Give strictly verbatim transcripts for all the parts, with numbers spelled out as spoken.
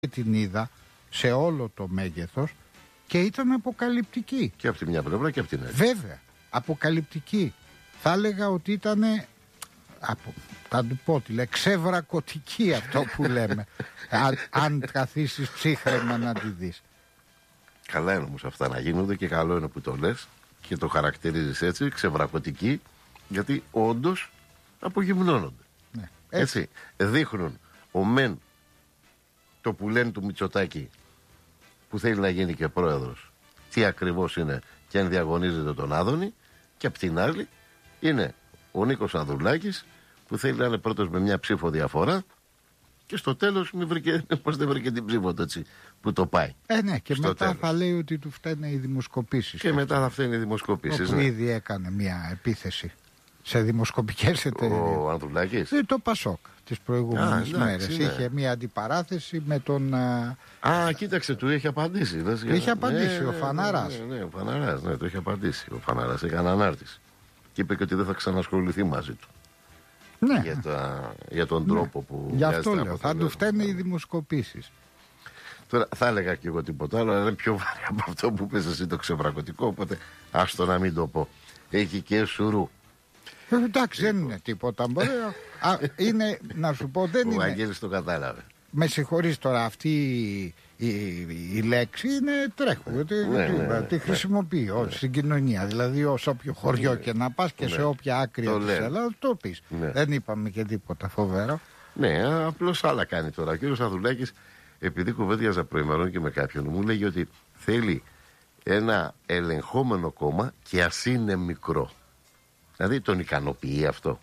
την είδα σε όλο το μέγεθος και ήταν αποκαλυπτική. Και από τη μια πλευρά και από την άλλη. Βέβαια, αποκαλυπτική. Θα έλεγα ότι ήταν, απο, θα του πω τι λέει, ξεβρακωτική αυτό που λέμε. αν, αν καθίσεις ψύχρεμα να τη δεις. Καλά είναι όμως αυτά να γίνονται και καλό είναι που το λες και το χαρακτηρίζεις έτσι, ξεβρακωτική, γιατί όντως απογυμνώνονται. Ναι. Έτσι. έτσι, δείχνουν ο μεν το που λένε του Μητσοτάκη που θέλει να γίνει και πρόεδρος, τι ακριβώς είναι και αν διαγωνίζεται τον Άδωνη, και απ' την άλλη είναι ο Νίκος Ανδρουλάκης που θέλει να είναι πρώτος με μια ψήφο διαφορά και στο τέλος μην βρήκε, πώς δεν βρήκε την ψήφο το έτσι που το πάει. Ε, ναι, και στο μετά τέλος. θα λέει ότι του φταίνε οι δημοσκοπήσεις. Και, και μετά θα φταίνουν οι δημοσκοπήσεις. Όπου ναι. ήδη έκανε μια επίθεση σε δημοσκοπικές εταιρείες. Ο Ανδρουλάκης. Ε, το Πασόκ τις προηγούμενες Α, μέρες. ναι. Είχε μια αντιπαράθεση με τον... Α, α κοίταξε, του είχε απαντήσει. Λες, είχε απαντήσει ναι, ο ναι, Φαναράς. Ναι, ναι, ναι, ο Φαναράς, ναι, το είχε απαντήσει. Ο Φαναράς έκανε ανάρτηση. Και είπε και ότι δεν θα ξανασχοληθεί μαζί του. Ναι. Για, τα, για τον ναι. τρόπο που... Γι' αυτό λέω, θα του φταίνε οι δημοσκοπήσεις. Τώρα θα έλεγα και εγώ τίποτα άλλο, αλλά είναι πιο βαρύ από αυτό που πες εσύ το ξεβρακωτικό, οπότε άστο να μην το πω. Έχει και σουρού. Ε, εντάξει, δεν είναι τίποτα. Μπορεί, α, είναι, να σου πω, δεν ο είναι. Ο Αγγέλης το κατάλαβε. Με συγχωρείς τώρα, αυτή η, η, η λέξη είναι τρέχου. Ναι, τη, ναι, ναι, ναι, τη χρησιμοποιώ ναι. στην κοινωνία. Δηλαδή, σε όποιο χωριό ναι. και να πας και ναι. σε όποια άκρη της Ελλάδας το πεις. Ναι. Δεν είπαμε και τίποτα φοβερό. Ναι, απλώς άλλα κάνει τώρα. Ο κύριος Ανδρουλάκης, επειδή κουβέντιαζα προημερών και με κάποιον, μου λέγει ότι θέλει ένα ελεγχόμενο κόμμα και ας είναι μικρό. Δηλαδή τον ικανοποιεί αυτό.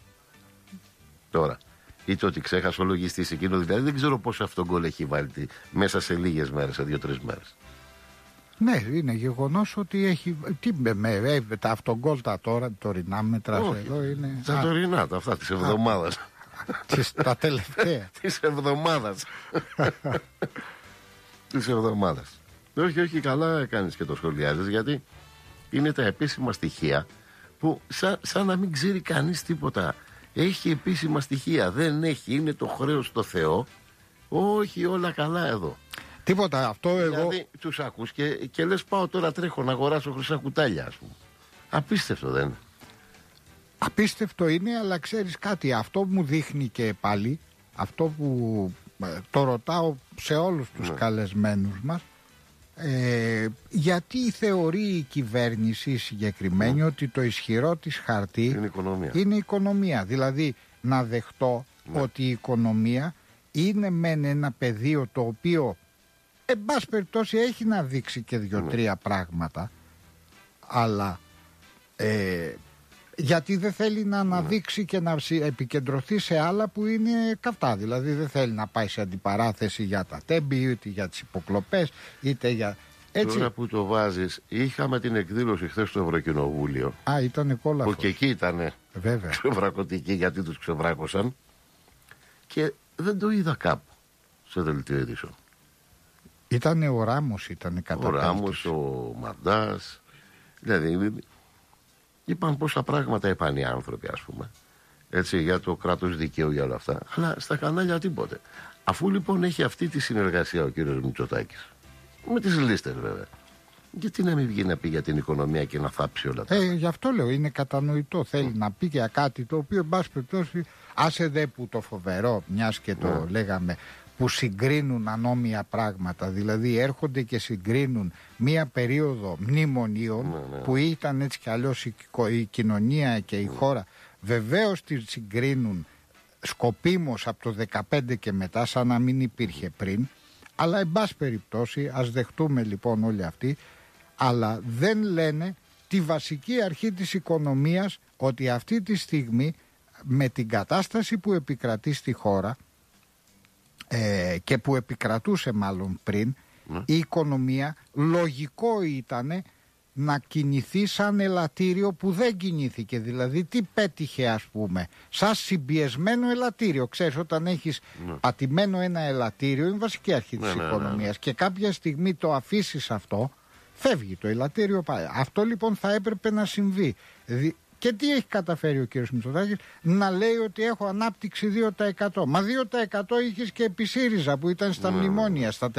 Τώρα, είτε ότι ξέχασε ο λογιστής εκείνο, δηλαδή δεν ξέρω πόσο αυτόν γκολ έχει βάλει μέσα σε λίγες μέρες, σε δύο-τρεις μέρες. Ναι, είναι γεγονός ότι έχει. Τι με, με τα αυτογκόλ τα τώρα, τωρινά μέτρα εδώ είναι. Τα τωρινά, τα αυτά της εβδομάδας. Τα τελευταία. Της εβδομάδας. Της εβδομάδας. Όχι, όχι, καλά κάνεις και το σχολιάζεις, γιατί είναι τα επίσημα στοιχεία που σαν, σαν να μην ξέρει κανείς τίποτα. Έχει επίσημα στοιχεία, δεν έχει, είναι το χρέος στο Θεό. Όχι, όλα καλά εδώ. Τίποτα, αυτό εγώ. Δηλαδή τους ακούς και, και λες πάω τώρα τρέχω να αγοράσω χρυσά κουτάλια, ας πούμε. Απίστευτο δεν είναι? Απίστευτο είναι, αλλά ξέρεις κάτι, αυτό μου δείχνει και πάλι, αυτό που το ρωτάω σε όλους τους ναι. καλεσμένους μας, ε, γιατί θεωρεί η κυβέρνηση συγκεκριμένη mm. ότι το ισχυρό της χαρτί είναι οικονομία. είναι η οικονομία. Δηλαδή να δεχτώ ναι. ότι η οικονομία είναι μεν ένα πεδίο το οποίο εν πάση περιπτώσει έχει να δείξει και δύο-τρία ναι. πράγματα, αλλά ε, γιατί δεν θέλει να αναδείξει ναι. και να επικεντρωθεί σε άλλα που είναι καυτά. Δηλαδή δεν θέλει να πάει σε αντιπαράθεση για τα τέμπη, είτε για τις υποκλοπές, είτε για... Έτσι. Τώρα που το βάζεις, είχαμε την εκδήλωση χθες στο Ευρωκοινοβούλιο. Α, ήταν κόλαφος. Που και εκεί ήταν ξεβρακωτική, γιατί τους ξεβράκωσαν. Και δεν το είδα κάπου σε δελτίο ειδήσεων. Ήτανε ο Ράμος, ήτανε κατά. Ο Ράμος, ο Μαντάς. Δηλαδή, είπαν πόσα πράγματα είπαν οι άνθρωποι, ας πούμε. Έτσι, για το κράτος δικαίου, για όλα αυτά. Αλλά στα κανάλια τίποτε. Αφού λοιπόν έχει αυτή τη συνεργασία ο κύριος Μητσοτάκης, με τις λίστες βέβαια, γιατί να μην βγει να πει για την οικονομία και να θάψει όλα τα. Ε, γι' αυτό λέω, είναι κατανοητό. Θέλει να πει για κάτι το οποίο, εν πάση περιπτώσει, άσε δε που το φοβερό, μιας και το ναι. λέγαμε, που συγκρίνουν ανώμια πράγματα. Δηλαδή έρχονται και συγκρίνουν μία περίοδο μνημονίων ναι, ναι. που ήταν έτσι κι αλλιώς η, η κοινωνία και η ναι. χώρα. Βεβαίως τη συγκρίνουν σκοπίμως από το δεκαπέντε και μετά, σαν να μην υπήρχε πριν. Αλλά εν πάση περιπτώσει, ας δεχτούμε λοιπόν όλοι αυτοί, αλλά δεν λένε τη βασική αρχή της οικονομίας, ότι αυτή τη στιγμή με την κατάσταση που επικρατεί στη χώρα ε, και που επικρατούσε μάλλον πριν, ναι. η οικονομία λογικό ήταν να κινηθεί σαν ελαττήριο που δεν κινήθηκε. Δηλαδή τι πέτυχε, ας πούμε, σαν συμπιεσμένο ελαττήριο. Ξέρεις, όταν έχεις ναι. πατημένο ένα ελαττήριο, είναι βασική αρχή ναι, της ναι, οικονομίας ναι, ναι. και κάποια στιγμή το αφήσεις αυτό, φεύγει το ελαττήριο πάει. Αυτό λοιπόν θα έπρεπε να συμβεί. Δη, Και τι έχει καταφέρει ο κύριος Μητσοτάκης? Να λέει ότι έχω ανάπτυξη δύο τοις εκατό. Μα δύο τοις εκατό είχες και επί ΣΥΡΙΖΑ που ήταν στα Ναι. μνημόνια, στα